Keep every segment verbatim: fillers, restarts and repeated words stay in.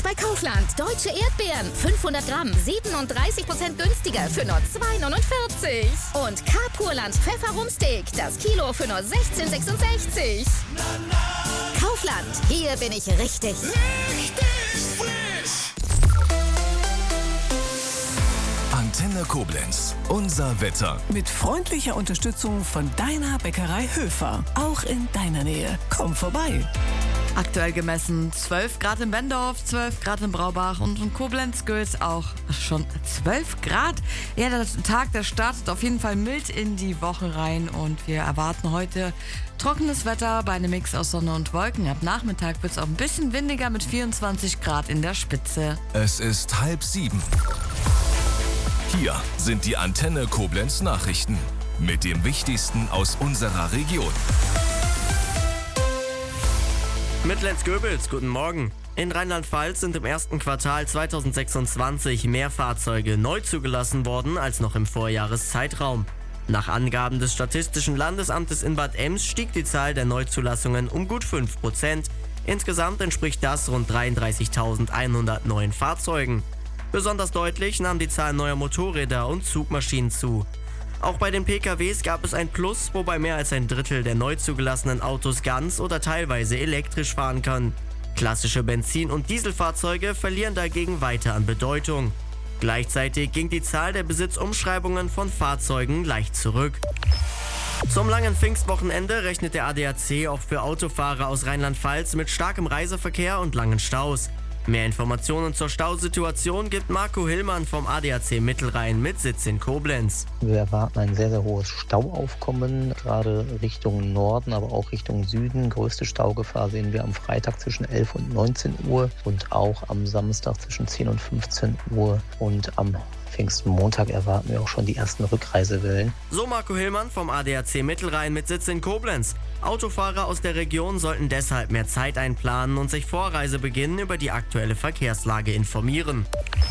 bei Kaufland. Deutsche Erdbeeren. fünfhundert Gramm. siebenunddreißig Prozent günstiger für nur zwei neunundvierzig. Und K-Purland Pfefferumsteak. Das Kilo für nur sechzehn sechsundsechzig. Kaufland. Hier bin ich richtig. Richtig frisch! Antenne Koblenz. Unser Wetter. Mit freundlicher Unterstützung von deiner Bäckerei Höfer. Auch in deiner Nähe. Komm vorbei. Aktuell gemessen zwölf Grad in Bendorf, zwölf Grad in Braubach und in Koblenz gilt auch schon zwölf Grad. Ja, der Tag, der startet auf jeden Fall mild in die Woche rein und wir erwarten heute trockenes Wetter bei einem Mix aus Sonne und Wolken. Ab Nachmittag wird es auch ein bisschen windiger mit vierundzwanzig Grad in der Spitze. Es ist halb sieben. Hier sind die Antenne Koblenz Nachrichten mit dem Wichtigsten aus unserer Region. Mittellenz-Göbels, guten Morgen. In Rheinland-Pfalz sind im ersten Quartal zweitausendsechsundzwanzig mehr Fahrzeuge neu zugelassen worden als noch im Vorjahreszeitraum. Nach Angaben des Statistischen Landesamtes in Bad Ems stieg die Zahl der Neuzulassungen um gut fünf Prozent. Insgesamt entspricht das rund dreiunddreißigtausendeinhundert neuen Fahrzeugen. Besonders deutlich nahm die Zahl neuer Motorräder und Zugmaschinen zu. Auch bei den P K Ws gab es ein Plus, wobei mehr als ein Drittel der neu zugelassenen Autos ganz oder teilweise elektrisch fahren kann. Klassische Benzin- und Dieselfahrzeuge verlieren dagegen weiter an Bedeutung. Gleichzeitig ging die Zahl der Besitzumschreibungen von Fahrzeugen leicht zurück. Zum langen Pfingstwochenende rechnet der A D A C auch für Autofahrer aus Rheinland-Pfalz mit starkem Reiseverkehr und langen Staus. Mehr Informationen zur Stausituation gibt Marco Hillmann vom A D A C Mittelrhein mit Sitz in Koblenz. Wir erwarten ein sehr, sehr hohes Stauaufkommen, gerade Richtung Norden, aber auch Richtung Süden. Größte Staugefahr sehen wir am Freitag zwischen elf und neunzehn Uhr und auch am Samstag zwischen zehn und fünfzehn Uhr und am Pfingstmontag erwarten wir auch schon die ersten Rückreisewellen. So Marco Hillmann vom A D A C Mittelrhein mit Sitz in Koblenz. Autofahrer aus der Region sollten deshalb mehr Zeit einplanen und sich vor Reisebeginn über die aktuelle Verkehrslage informieren.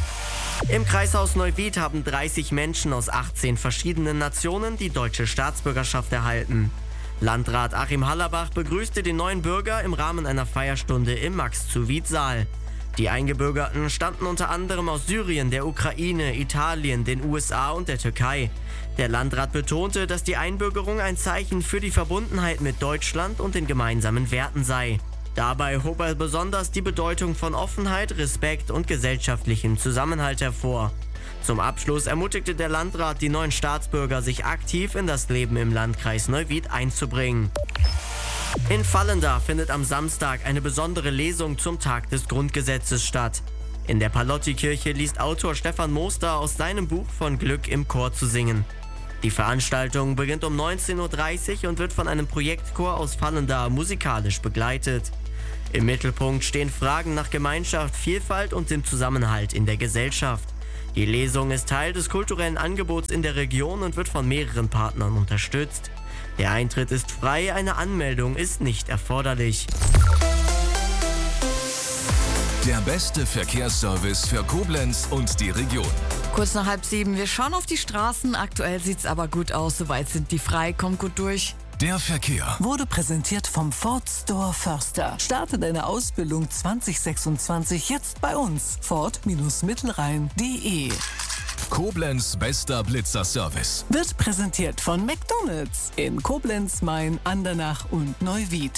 Im Kreishaus Neuwied haben dreißig Menschen aus achtzehn verschiedenen Nationen die deutsche Staatsbürgerschaft erhalten. Landrat Achim Hallerbach begrüßte den neuen Bürger im Rahmen einer Feierstunde im Max-zu-Wied-Saal. Die Eingebürgerten stammten unter anderem aus Syrien, der Ukraine, Italien, den U S A und der Türkei. Der Landrat betonte, dass die Einbürgerung ein Zeichen für die Verbundenheit mit Deutschland und den gemeinsamen Werten sei. Dabei hob er besonders die Bedeutung von Offenheit, Respekt und gesellschaftlichem Zusammenhalt hervor. Zum Abschluss ermutigte der Landrat die neuen Staatsbürger, sich aktiv in das Leben im Landkreis Neuwied einzubringen. In Vallenda findet am Samstag eine besondere Lesung zum Tag des Grundgesetzes statt. In der Palotti-Kirche liest Autor Stefan Moster aus seinem Buch von Glück im Chor zu singen. Die Veranstaltung beginnt um neunzehn Uhr dreißig und wird von einem Projektchor aus Vallenda musikalisch begleitet. Im Mittelpunkt stehen Fragen nach Gemeinschaft, Vielfalt und dem Zusammenhalt in der Gesellschaft. Die Lesung ist Teil des kulturellen Angebots in der Region und wird von mehreren Partnern unterstützt. Der Eintritt ist frei, eine Anmeldung ist nicht erforderlich. Der beste Verkehrsservice für Koblenz und die Region. Kurz nach halb sieben, wir schauen auf die Straßen. Aktuell sieht's aber gut aus, soweit sind die frei, kommt gut durch. Der Verkehr Wurde präsentiert vom Ford Store Förster. Starte deine Ausbildung zwanzig sechsundzwanzig jetzt bei uns. Ford-Mittelrhein punkt de. Koblenz bester Blitzerservice. Wird präsentiert von McDonald's in Koblenz, Main, Andernach und Neuwied.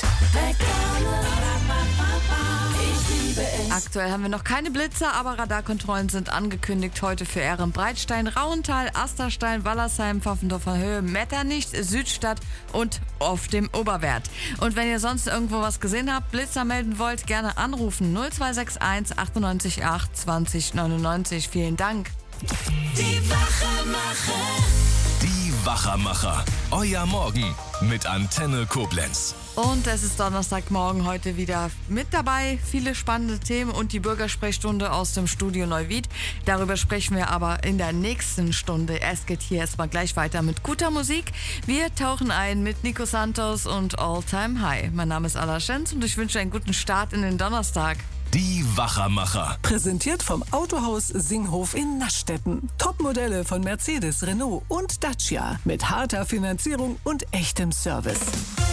Aktuell haben wir noch keine Blitzer, aber Radarkontrollen sind angekündigt heute für Ehrenbreitstein, Rauental, Asterstein, Wallersheim, Pfaffendorfer Höhe, Metternich, Südstadt und auf dem Oberwert. Und wenn ihr sonst irgendwo was gesehen habt, Blitzer melden wollt, gerne anrufen null zwei sechs eins achtundneunzig acht zwanzig neunundneunzig. Vielen Dank. Die Wachermacher. Die Wachermacher. Euer Morgen mit Antenne Koblenz. Und es ist Donnerstagmorgen, heute wieder mit dabei. Viele spannende Themen und die Bürgersprechstunde aus dem Studio Neuwied. Darüber sprechen wir aber in der nächsten Stunde. Es geht hier erstmal gleich weiter mit guter Musik. Wir tauchen ein mit Nico Santos und All Time High. Mein Name ist Ala Schenz und ich wünsche einen guten Start in den Donnerstag. Die Wachermacher. Präsentiert vom Autohaus Singhof in Naschstetten. Topmodelle von Mercedes, Renault und Dacia. Mit harter Finanzierung und echtem Service.